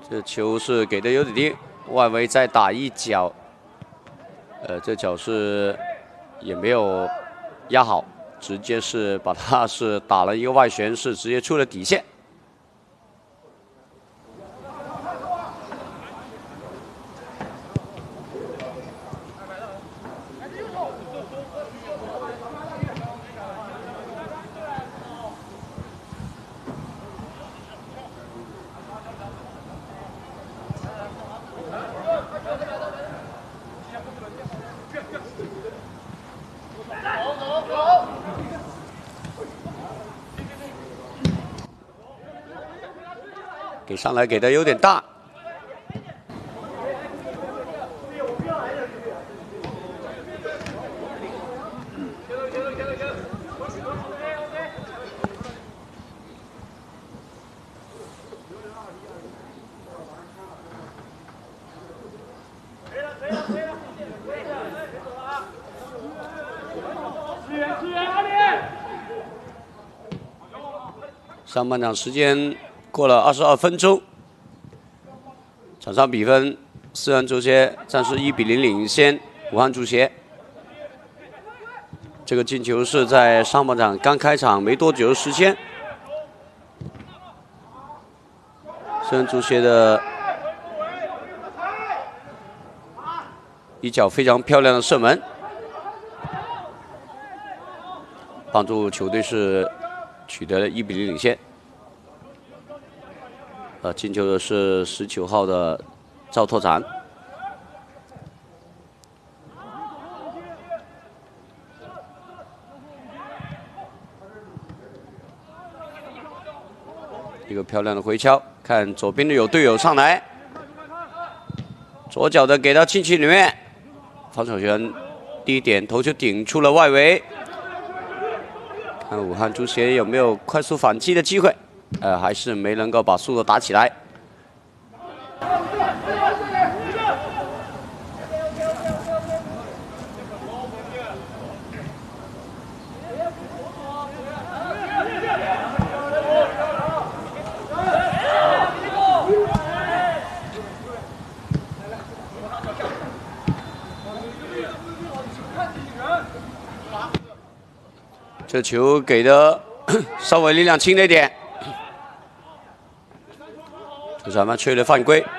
这球是给的有点低，外围再打一脚，这脚是也没有压好，直接是把它是打了一个外旋，是直接出了底线。 给上来给的有点大，上半场时间过了22分钟，场上比分四人足协暂时1比0领先武汉足协。这个进球是在上半场刚开场没多久的时间，四人足协的一脚非常漂亮的射门，帮助球队是取得了1比0领先。进球的是19号的赵拓展。一个漂亮的回敲，看左边的有队友上来，左脚的给到禁区里面，防守员低点头球顶出了外围，看武汉足协有没有快速反击的机会。 还是没能够把速度打起来。这球给的稍微力量轻了一点。 主裁判吹了犯规。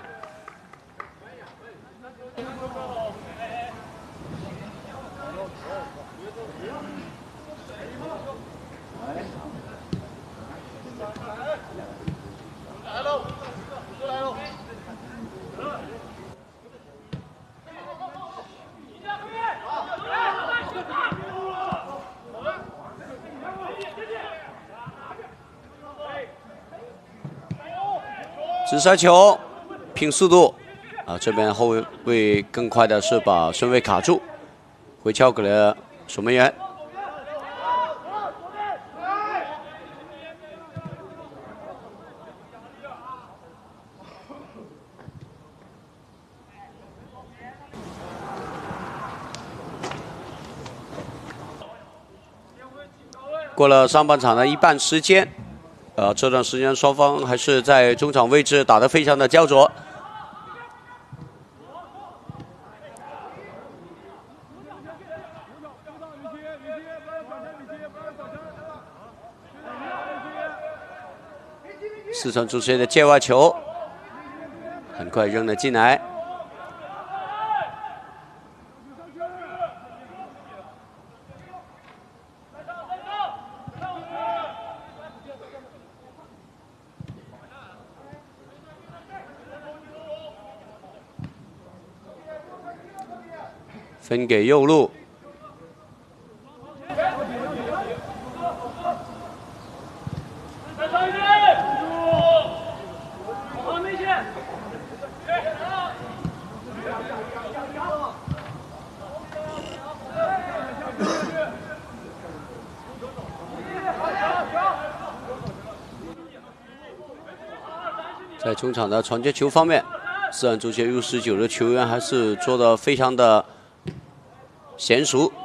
直塞球，拼速度，这边后卫更快的是把身位卡住，回敲给了守门员。过了上半场的一半时间。 这段时间双方还是在中场位置打得非常的焦灼。四川足协的界外球，很快扔了进来。 分给右路，在中场的传接球方面，四川足协U19的球员还是做得非常的娴熟。